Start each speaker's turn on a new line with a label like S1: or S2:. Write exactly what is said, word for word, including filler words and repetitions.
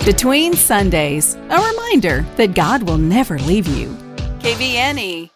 S1: Between Sundays, a reminder that God will never leave you. K V N E